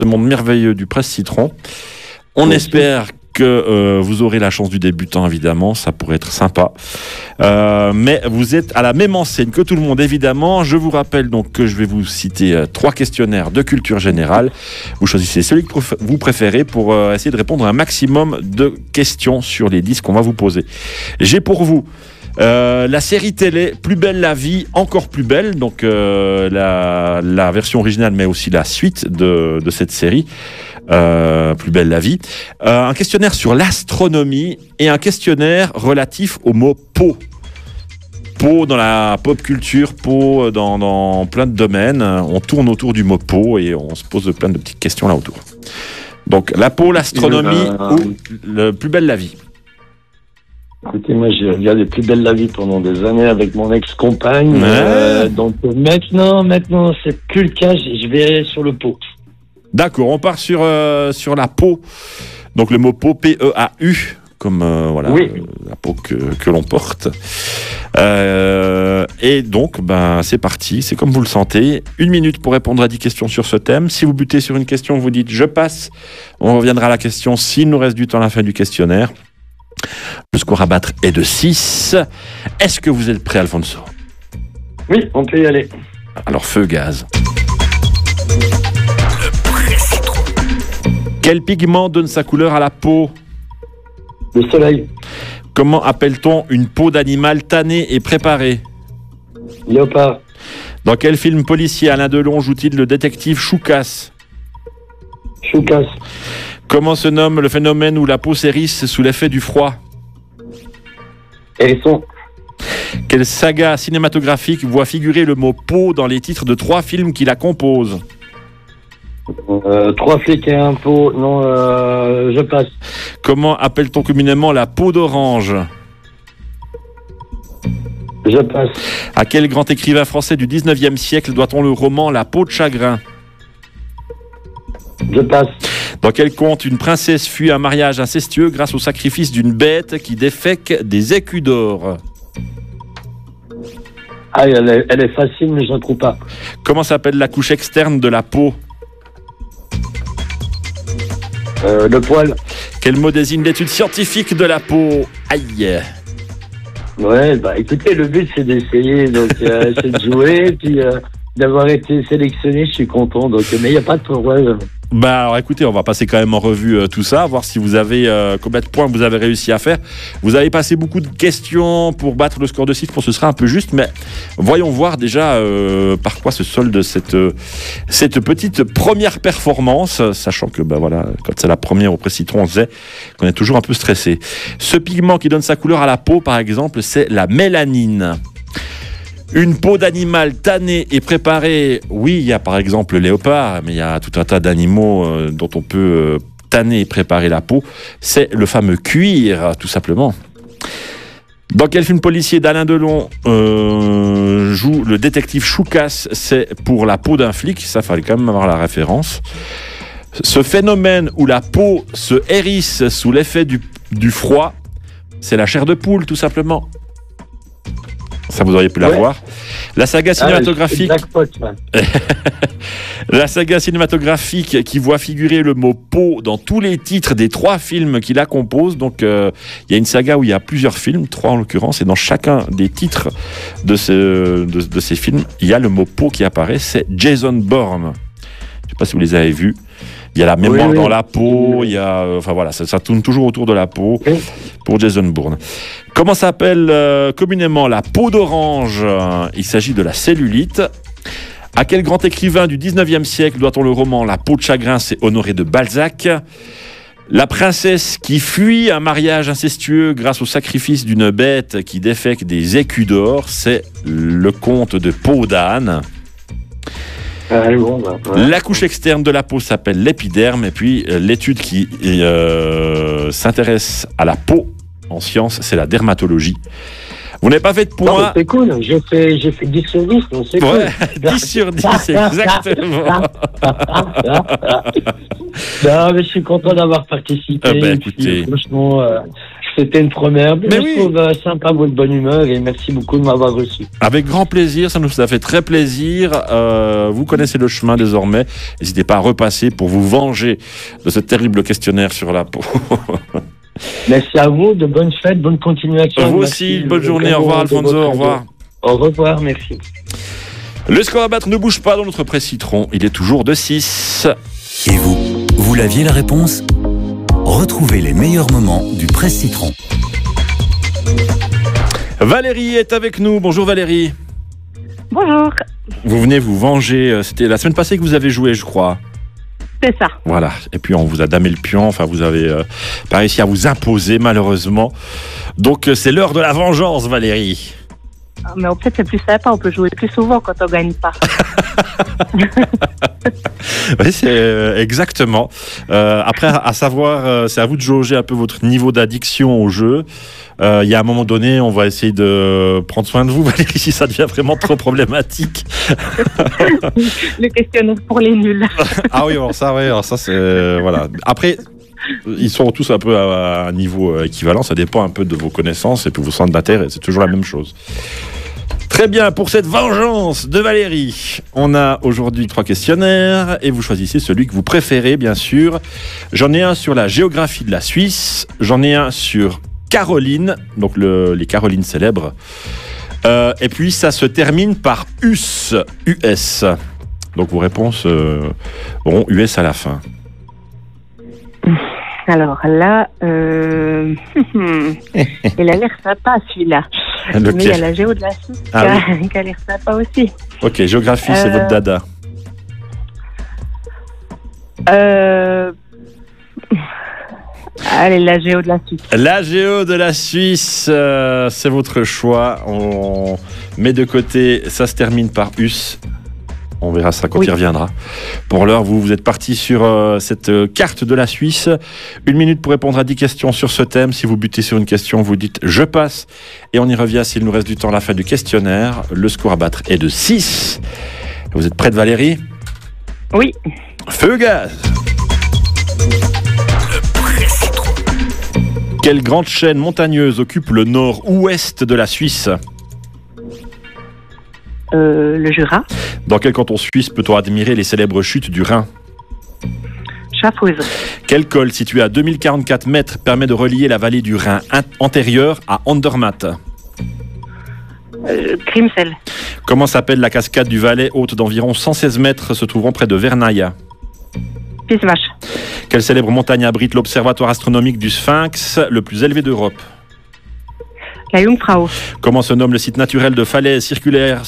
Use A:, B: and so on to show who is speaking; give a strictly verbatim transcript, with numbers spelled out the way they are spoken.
A: ce monde merveilleux du presse citron. On oui, espère que euh, vous aurez la chance du débutant, évidemment, ça pourrait être sympa. Euh, mais vous êtes à la même enseigne que tout le monde, évidemment. Je vous rappelle donc que je vais vous citer euh, trois questionnaires de culture générale. Vous choisissez celui que vous préférez pour euh, essayer de répondre à un maximum de questions sur les dix qu'on va vous poser. J'ai pour vous Euh, la série télé Plus belle la vie, encore plus belle, donc euh, la, la version originale mais aussi la suite de, de cette série euh, Plus belle la vie, euh, un questionnaire sur l'astronomie et un questionnaire relatif au mot peau. Peau dans la pop culture, peau dans, dans plein de domaines, on tourne autour du mot peau et on se pose plein de petites questions là autour. Donc la peau, l'astronomie euh... ou le Plus belle la vie.
B: Écoutez, moi j'ai regardé Plus belle la vie pendant des années avec mon ex-compagne. Ouais. Euh, donc maintenant, maintenant c'est plus le cas. Je vais sur le pot.
A: D'accord, on part sur euh, sur la peau. Donc le mot peau, P E A U, comme euh, voilà
B: oui.
A: euh, la peau que que l'on porte. Euh, et donc ben c'est parti. C'est comme vous le sentez. Une minute pour répondre à dix questions sur ce thème. Si vous butez sur une question, vous dites je passe. On reviendra à la question s'il nous reste du temps à la fin du questionnaire. Le score à battre est de six. Est-ce que vous êtes prêt, Alfonso?
B: Oui, on peut y aller.
A: Alors, feu gaz. Quel pigment donne sa couleur à la peau?
B: Le soleil.
A: Comment appelle-t-on une peau d'animal tannée et préparée?
B: Léopard.
A: Dans quel film policier Alain Delon joue-t-il le détective Choucas?
B: Choucas.
A: Comment se nomme le phénomène où la peau s'érisse sous l'effet du froid?
B: Hérisson.
A: Quelle saga cinématographique voit figurer le mot peau dans les titres de trois films qui la composent?
B: euh, Trois flics et un pot. Non, euh, je passe.
A: Comment appelle-t-on communément la peau d'orange?
B: Je passe.
A: À quel grand écrivain français du dix-neuvième siècle doit-on le roman La peau de chagrin?
B: Je passe.
A: Dans quel conte une princesse fuit un mariage incestueux grâce au sacrifice d'une bête qui défèque des écus d'or?
B: Ah, elle est, elle est facile, mais je ne trouve pas.
A: Comment s'appelle la couche externe de la peau?
B: Euh, le poil.
A: Quel mot désigne l'étude scientifique de la peau? Aïe.
B: Ouais, bah écoutez, le but c'est d'essayer, donc euh, c'est de jouer, puis euh, d'avoir été sélectionné, je suis content, donc mais il n'y a pas de problème.
A: Bah alors écoutez, on va passer quand même en revue euh, tout ça, voir si vous avez euh, combien de points vous avez réussi à faire. Vous avez passé beaucoup de questions pour battre le score de six, pour ce sera un peu juste, mais voyons voir déjà euh, par quoi se solde cette euh, cette petite première performance, sachant que bah voilà, quand c'est la première au Presse Citron, on sait qu'on est toujours un peu stressé. Ce pigment qui donne sa couleur à la peau, par exemple, c'est la mélanine. Une peau d'animal tannée et préparée, oui, il y a par exemple le léopard, mais il y a tout un tas d'animaux euh, dont on peut euh, tanner et préparer la peau. C'est le fameux cuir, tout simplement. Dans quel film policier d'Alain Delon euh, joue le détective Choucas? C'est pour la peau d'un flic, ça fallait quand même avoir la référence. Ce phénomène où la peau se hérisse sous l'effet du, du froid, c'est la chair de poule, tout simplement. Ça, vous auriez pu la ouais. voir. La saga cinématographique... Ah, la saga cinématographique qui voit figurer le mot peau dans tous les titres des trois films qui la composent. Donc, euh, il y a une saga où il y a plusieurs films, trois en l'occurrence, et dans chacun des titres de, ce, de, de ces films, il y a le mot peau qui apparaît. C'est Jason Bourne. Je ne sais pas si vous les avez vus. Il y a la mémoire oui, oui. dans la peau, il y a, euh, enfin voilà, ça, ça tourne toujours autour de la peau oui. pour Jason Bourne. Comment s'appelle euh, communément la peau d'orange? Il s'agit de la cellulite. À quel grand écrivain du dix-neuvième siècle doit-on le roman La peau de chagrin? C'est Honoré de Balzac. La princesse qui fuit un mariage incestueux grâce au sacrifice d'une bête qui défèque des écus d'or, c'est le conte de Peau d'âne. La couche externe de la peau s'appelle l'épiderme, et puis euh, l'étude qui euh, s'intéresse à la peau en sciences, c'est la dermatologie. Vous n'avez pas fait de points.
B: Non, c'est cool, j'ai fait, j'ai fait dix sur dix, donc c'est
A: ouais,
B: cool.
A: dix sur dix, exactement.
B: Non, mais je suis content d'avoir participé.
A: Ah ben, écoutez.
B: Puis, franchement, euh, C'était une première. Mais,
A: Mais
B: je
A: oui.
B: trouve euh, sympa votre bonne humeur et merci beaucoup de m'avoir reçu.
A: Avec grand plaisir, ça nous a fait très plaisir. Euh, vous connaissez le chemin désormais. N'hésitez pas à repasser pour vous venger de ce terrible questionnaire sur la peau.
B: Merci à vous, de bonnes fêtes, bonne continuation.
A: Vous
B: Merci
A: aussi, bonne
B: de-
A: journée. Au revoir,
B: de votre
A: Alfonso. Au
B: radio.
A: revoir.
B: Au revoir, merci.
A: Le score à battre ne bouge pas dans notre presse citron. Il est toujours de six.
C: Et vous, vous l'aviez la réponse? Retrouvez les meilleurs moments du Presse Citron.
A: Valérie est avec nous. Bonjour Valérie.
D: Bonjour,
A: Vous venez vous venger. C'était la semaine passée que vous avez joué, je crois.
D: c'est ça.
A: Voilà. Et puis on vous a damé le pion. Enfin, vous avez euh, pas réussi à vous imposer, malheureusement. Donc euh, c'est l'heure de la vengeance, Valérie.
D: Mais en fait, c'est plus sympa, on peut jouer plus souvent quand on gagne pas.
A: Oui, c'est euh, exactement. Euh, après, à, à savoir, euh, c'est à vous de jauger un peu votre niveau d'addiction au jeu. Euh, Il y a un moment donné, on va essayer de prendre soin de vous, Valérie, si ça devient vraiment trop problématique.
D: Le questionnaire pour les nuls.
A: Ah oui, alors ça, ouais, alors ça, c'est euh, voilà. Après, ils sont tous un peu à un niveau euh, équivalent. Ça dépend un peu de vos connaissances et puis vos centres d'intérêt. C'est toujours la même chose. Très bien, pour cette vengeance de Valérie, on a aujourd'hui trois questionnaires et vous choisissez celui que vous préférez, bien sûr. J'en ai un sur la géographie de la Suisse, j'en ai un sur Caroline, donc le, les Carolines célèbres, euh, et puis ça se termine par U S, U S. Donc vos réponses euh, auront U S à la fin.
D: Alors là, euh... il a l'air sympa celui-là.
A: Lequel ?
D: Mais il y a la géo de la Suisse
A: Ah
D: qui, a, qui a l'air sympa aussi.
A: Ok, géographie, c'est
D: Euh,
A: votre dada.
D: Euh... Allez, la géo de la Suisse.
A: La géo de la Suisse, euh, c'est votre choix. On met de côté, ça se termine par U S. On verra ça quand
D: Oui.
A: il reviendra. Pour l'heure, vous, vous êtes parti sur euh, cette euh, carte de la Suisse. Une minute pour répondre à dix questions sur ce thème. Si vous butez sur une question, vous dites « je passe ». Et on y revient s'il nous reste du temps à la fin du questionnaire. Le score à battre est de six. Vous êtes prête, Valérie ?
D: Oui,
A: Feu gaz. Quelle grande chaîne montagneuse occupe le nord-ouest de la Suisse ?
D: euh, le Jura,
A: Dans quel canton suisse peut-on admirer les célèbres chutes du Rhin ?
D: Schaffhausen,
A: Quel col situé à deux mille quarante-quatre mètres permet de relier la vallée du Rhin in- antérieure à Andermatt ?
D: euh, Grimsel,
A: Comment s'appelle la cascade du Valais, haute d'environ cent seize mètres, se trouvant près de Vernaya ?
D: Pismach,
A: Quelle célèbre montagne abrite l'observatoire astronomique du Sphinx, le plus élevé d'Europe ?
D: la Jungfrau,
A: Comment se nomme le site naturel de falaises circulaires